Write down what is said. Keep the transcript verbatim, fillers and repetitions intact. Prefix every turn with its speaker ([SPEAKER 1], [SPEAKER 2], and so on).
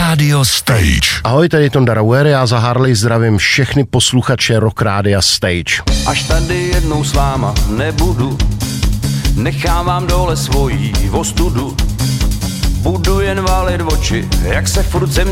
[SPEAKER 1] Radio Stage.
[SPEAKER 2] Ahoj, tady Tonda Rauer, já za Harley zdravím všechny posluchače Rock Rádia Stage.
[SPEAKER 3] Až tady jednou s váma nebudu, nechám vám dole svojí ostudu. Budu jen válit oči, jak se furt ze